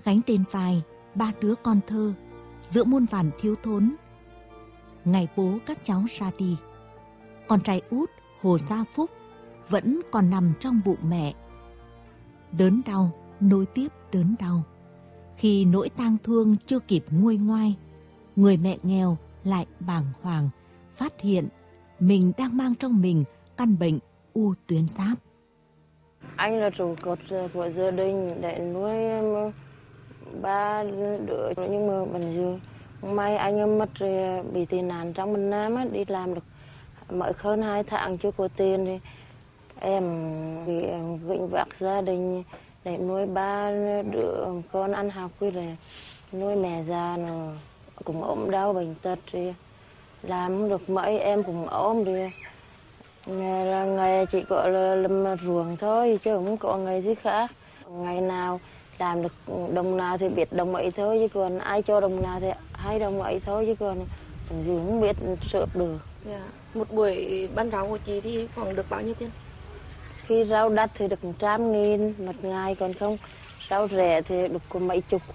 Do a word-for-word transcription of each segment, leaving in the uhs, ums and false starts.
gánh trên vai ba đứa con thơ giữa muôn vàn thiếu thốn. Ngày bố các cháu ra đi, con trai út Hồ Gia Phúc vẫn còn nằm trong bụng mẹ. Đớn đau nối tiếp đớn đau. Khi nỗi tang thương chưa kịp nguôi ngoai, người mẹ nghèo lại bàng hoàng phát hiện mình đang mang trong mình căn bệnh u tuyến giáp. Anh là trụ cột của gia đình để nuôi ba đứa, nhưng mà bình thường may anh mất rồi, bị tị nạn trong miền Nam á, đi làm được mới hơn hai tháng chưa có tiền thì em bị gánh vác gia đình để nuôi ba đứa con ăn học, với lại nuôi mẹ già nó cũng ốm đau bệnh tật thì làm không được mấy, em cũng ốm đi. Là ngày chỉ có là làm ruộng thôi chứ không có ngày gì khác. Ngày nào làm được đồng nào thì biết đồng ấy thôi, chứ còn ai cho đồng nào thì hay đồng ấy thôi, chứ còn không biết sợp được. Yeah. Một buổi bán rau của chị thì khoảng được bao nhiêu tiền? Khi rau đắt thì được trăm nghìn một ngày, còn không rau rẻ thì được có mấy chục.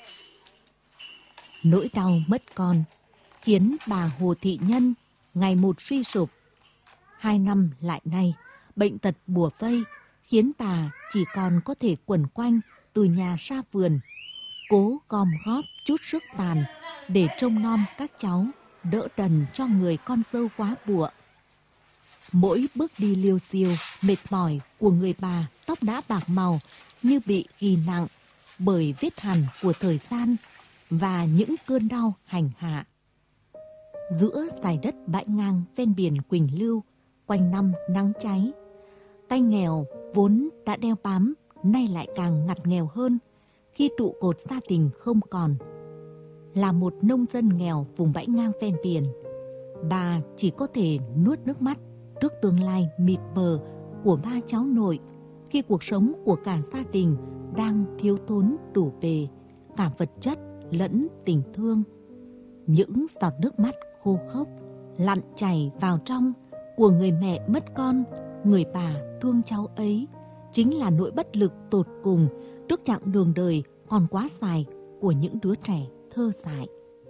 Nỗi đau mất con khiến bà Hồ Thị Nhân ngày một suy sụp. Hai năm lại nay, bệnh tật bùa vây khiến bà chỉ còn có thể quẩn quanh từ nhà ra vườn, cố gom góp chút sức tàn để trông nom các cháu, đỡ đần cho người con dâu quá bụa. Mỗi bước đi liêu xiêu, mệt mỏi của người bà tóc đã bạc màu như bị ghi nặng bởi vết hằn của thời gian và những cơn đau hành hạ. Giữa dải đất bãi ngang ven biển Quỳnh Lưu, quanh năm nắng cháy, tay nghèo vốn đã đeo bám nay lại càng ngặt nghèo hơn khi trụ cột gia đình không còn. Là một nông dân nghèo vùng bãi ngang ven biển, bà chỉ có thể nuốt nước mắt trước tương lai mịt mờ của ba cháu nội khi cuộc sống của cả gia đình đang thiếu thốn đủ bề, cả vật chất lẫn tình thương. Những giọt nước mắt khô khốc lặn chảy vào trong của người mẹ mất con, người bà thương cháu ấy chính là nỗi bất lực tột cùng trước chặng đường đời còn quá dài của những đứa trẻ thơ dại.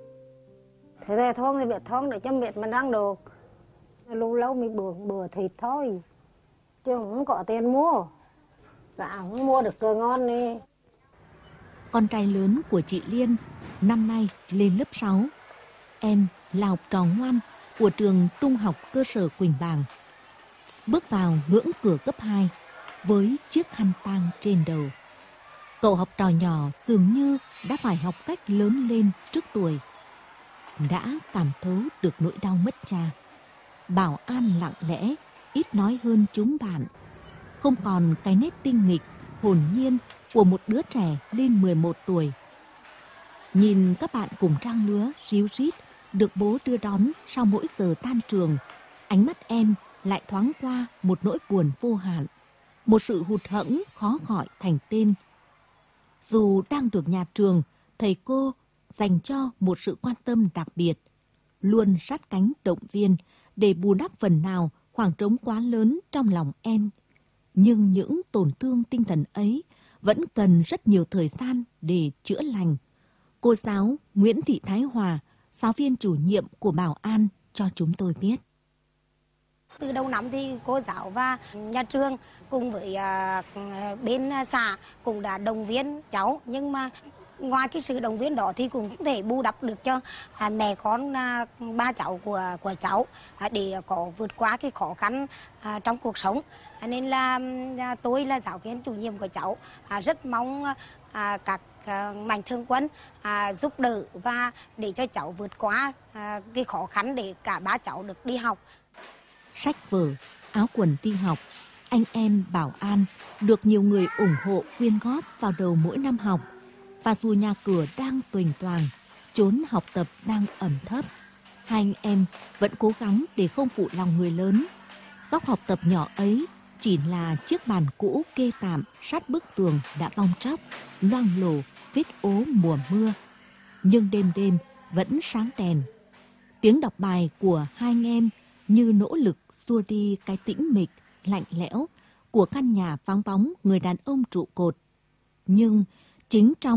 Thế thì thôi thì biết thôi để cho biết mình ăn được. Lâu lâu mình bừa, bừa thịt thôi, chứ không có tiền mua. Và không mua được cơm ngon đi. Con trai lớn của chị Liên năm nay lên lớp sáu. Em là học trò ngoan của trường trung học cơ sở Quỳnh Bàng. Bước vào ngưỡng cửa cấp hai với chiếc khăn tang trên đầu. Cậu học trò nhỏ dường như đã phải học cách lớn lên trước tuổi. Đã cảm thấu được nỗi đau mất cha. Bảo An lặng lẽ, ít nói hơn chúng bạn. Không còn cái nét tinh nghịch, hồn nhiên của một đứa trẻ lên mười một tuổi. Nhìn các bạn cùng trang lứa ríu rít được bố đưa đón sau mỗi giờ tan trường, ánh mắt em lại thoáng qua một nỗi buồn vô hạn, một sự hụt hẫng khó gọi thành tên. Dù đang được nhà trường, thầy cô dành cho một sự quan tâm đặc biệt, luôn sát cánh động viên để bù đắp phần nào khoảng trống quá lớn trong lòng em. Nhưng những tổn thương tinh thần ấy vẫn cần rất nhiều thời gian để chữa lành. Cô giáo Nguyễn Thị Thái Hòa, giáo viên chủ nhiệm của Bảo An cho chúng tôi biết. Từ đầu năm thì cô giáo và nhà trường cùng với uh, bên xã cũng đã động viên cháu, nhưng mà ngoài cái sự động viên đó thì cũng không thể bù đắp được cho uh, mẹ con uh, ba cháu của của cháu uh, để có vượt qua cái khó khăn uh, trong cuộc sống. Uh, nên là uh, tôi là giáo viên chủ nhiệm của cháu uh, rất mong uh, các uh, mạnh thường quân uh, giúp đỡ và để cho cháu vượt qua uh, cái khó khăn để cả ba cháu được đi học. Sách vở, áo quần đi học, anh em Bảo An được nhiều người ủng hộ quyên góp vào đầu mỗi năm học. Và dù nhà cửa đang tuềnh toàng, chốn học tập đang ẩm thấp, hai anh em vẫn cố gắng để không phụ lòng người lớn. Góc học tập nhỏ ấy chỉ là chiếc bàn cũ kê tạm sát bức tường đã bong tróc, loang lổ, vết ố mùa mưa. Nhưng đêm đêm vẫn sáng đèn. Tiếng đọc bài của hai anh em như nỗ lực xua đi cái tĩnh mịch, lạnh lẽo của căn nhà vắng bóng người đàn ông trụ cột. Nhưng chính trong